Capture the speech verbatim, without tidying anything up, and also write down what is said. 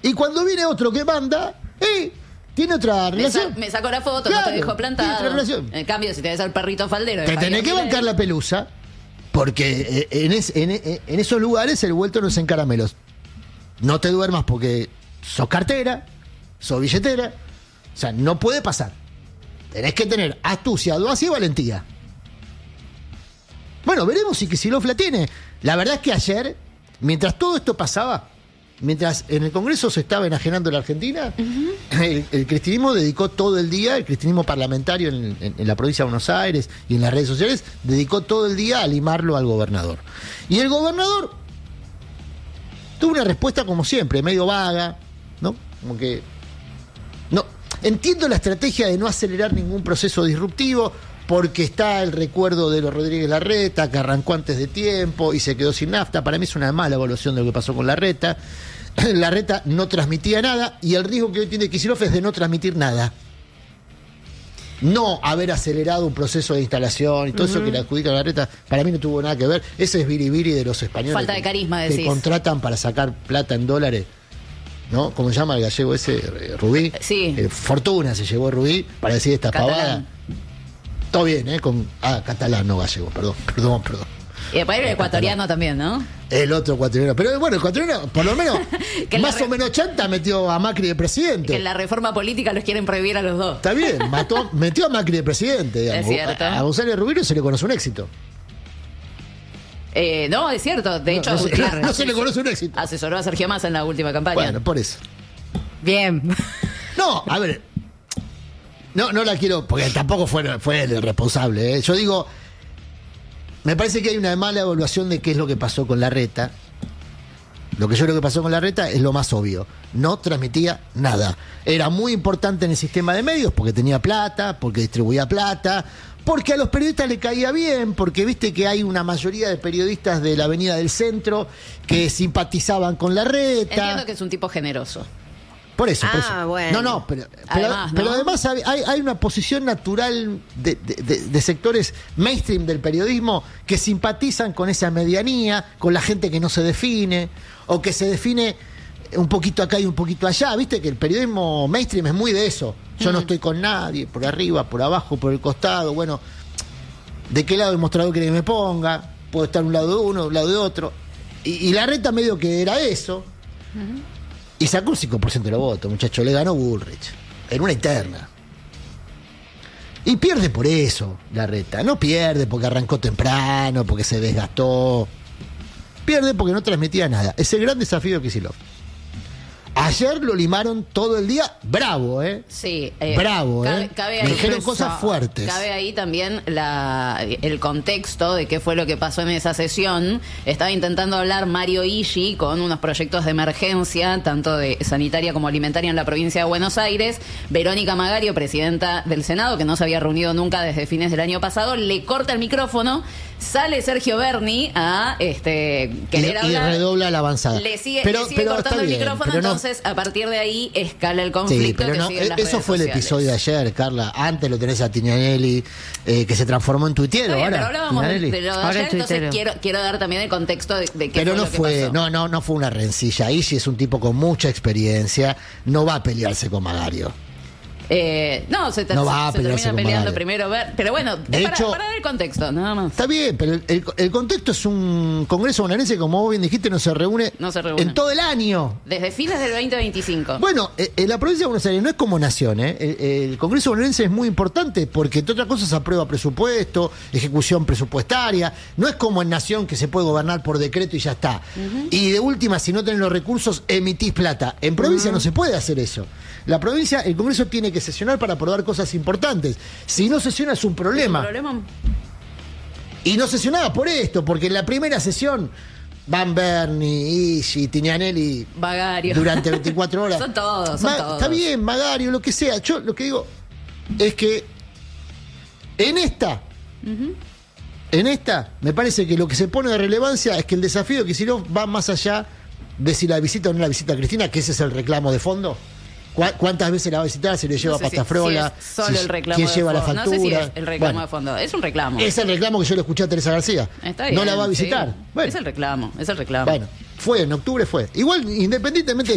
Y cuando viene otro que manda, ¡eh! Tiene otra Me, relación. sa- me sacó la foto, Claro, no te dejó tiene plantado. otra relación. En cambio, si te ves al perrito faldero... de Te Javier tenés que Milei, bancar la pelusa, porque eh, en, es- en, en esos lugares el vuelto no es en caramelos. No te duermas porque sos cartera, sos billetera. O sea, no puede pasar. Tenés que tener astucia, audacia y valentía. Bueno, veremos si Kicillof la tiene. La verdad es que ayer, mientras todo esto pasaba, mientras en el Congreso se estaba enajenando la Argentina, uh-huh. el, el cristianismo dedicó todo el día, el cristianismo parlamentario en, en, en la provincia de Buenos Aires y en las redes sociales, dedicó todo el día a limarlo al gobernador. Y el gobernador tuvo una respuesta como siempre, medio vaga, ¿no? Como que... no entiendo la estrategia de no acelerar ningún proceso disruptivo, porque está el recuerdo de los Rodríguez Larreta, que arrancó antes de tiempo y se quedó sin nafta. Para mí es una mala evaluación de lo que pasó con Larreta. Larreta no transmitía nada y el riesgo que hoy tiene Kicillof es de no transmitir nada. No haber acelerado un proceso de instalación y todo uh-huh. eso que le adjudica a Larreta, para mí no tuvo nada que ver. Ese es biribiri de los españoles. Falta de carisma, que, decís. que contratan para sacar plata en dólares. ¿No? ¿Cómo se llama el gallego ese? Rubí. Sí. Eh, Fortuna se llevó Rubí para decir esta Catalán. pavada. Todo bien, ¿eh? Con, ah, catalán, no gallego, perdón, perdón, perdón. Y después el ecuatoriano también, ¿no? El otro ecuatoriano. Pero bueno, el ecuatoriano, por lo menos, más re... o menos chanta metió a Macri de presidente. Que en la reforma política los quieren prohibir a los dos. Está bien, mató, metió a Macri de presidente, digamos. Es cierto. A, a González Rubiro se le conoce un éxito. Eh, no, es cierto. De hecho, no, no, se, claro, no se le conoce un éxito. Asesoró a Sergio Massa en la última campaña. Bueno, por eso. Bien. No, a ver. No, no la quiero, porque tampoco fue, fue el responsable. ¿eh? Yo digo, me parece que hay una mala evaluación de qué es lo que pasó con Larreta. Lo que yo creo que pasó con Larreta es lo más obvio. No transmitía nada. Era muy importante en el sistema de medios porque tenía plata, porque distribuía plata, porque a los periodistas le caía bien, porque viste que hay una mayoría de periodistas de la Avenida del Centro que simpatizaban con Larreta. Entiendo que es un tipo generoso. Por eso, ah, por eso. Bueno. No, no, pero pero además, ¿no? pero además hay, hay una posición natural de, de, de, de sectores mainstream del periodismo que simpatizan con esa medianía, con la gente que no se define, o que se define un poquito acá y un poquito allá. Viste que el periodismo mainstream es muy de eso. Yo mm. no estoy con nadie, por arriba, por abajo, por el costado. Bueno, ¿de qué lado del mostrador quiere que me ponga? Puedo estar un lado de uno, un lado de otro. Y, y Larreta medio que era eso. Uh-huh. Y sacó un cinco por ciento de los votos, muchacho. Le ganó Bullrich. En una interna. Y pierde por eso, Larreta. No pierde porque arrancó temprano, porque se desgastó. Pierde porque no transmitía nada. Es el gran desafío de Kicillof. Ayer lo limaron todo el día. Bravo, ¿eh? Sí. Eh, Bravo, cabe, ¿eh? Cabe Me ahí, dijeron cosas fuertes. Cabe ahí también la, el contexto de qué fue lo que pasó en esa sesión. Estaba intentando hablar Mario Ishi con unos proyectos de emergencia, tanto de sanitaria como alimentaria en la provincia de Buenos Aires. Verónica Magario, presidenta del Senado, que no se había reunido nunca desde fines del año pasado, le corta el micrófono. Sale Sergio Berni a este, querer y, hablar. Y redobla la avanzada. Le sigue, pero, le sigue pero cortando el bien, micrófono, pero no, entonces a partir de ahí escala el conflicto. Sí, pero que no, sigue en las eso redes fue sociales. El episodio de ayer, Carla. Antes lo tenés a Tignanelli, eh, que se transformó en tuitiero. Bien, ahora, pero hablábamos de, de lo de Ahora ayer, es entonces tuitero. quiero, quiero dar también el contexto de, de qué Pero fue no lo que fue, pasó. no, no, no fue una rencilla. Ishi es un tipo con mucha experiencia, no va a pelearse con Magario. Eh, no, se, te, No va a se pelearse termina con peleando Magario. primero. Ver, pero bueno, De para, hecho- para dar el contexto, nada más. Está bien, pero el, el- el contexto es un Congreso bonaerense, como vos bien dijiste, no se reúne, No se reúne. en todo el año. Desde fines del veinte veinticinco. Bueno, eh, en la provincia de Buenos Aires no es como nación, ¿eh? El, el Congreso bonaerense es muy importante porque, entre otras cosas, aprueba presupuesto, ejecución presupuestaria. No es como en nación que se puede gobernar por decreto y ya está. Uh-huh. Y de última, si no tenés los recursos, emitís plata. En provincia uh-huh. no se puede hacer eso. La provincia, el Congreso tiene que sesionar para aprobar cosas importantes. Si no sesiona es un problema. ¿Es un problema? Y no sesionaba por esto, porque en la primera sesión Van Berni, Ishi, Tignanelli Magario. durante veinticuatro horas. Son todos, son Ma- todos. Está bien, Magario, lo que sea. Yo lo que digo es que en esta, uh-huh. en esta, me parece que lo que se pone de relevancia es que el desafío de Kicillof va más allá de si la visita o no la visita a Cristina, que ese es el reclamo de fondo. ¿Cu- ¿Cuántas veces la va a visitar? ¿Se le lleva No sé si- pasta frola? si es solo Si- el reclamo ¿Quién de lleva la fondo? factura? No sé si es el reclamo Bueno, de fondo. Es un reclamo. es el reclamo que yo le escuché a Teresa García. Está bien, no la va a sí. visitar. Bueno, Es el reclamo, es el reclamo. bueno, fue, en octubre fue. Igual, independientemente de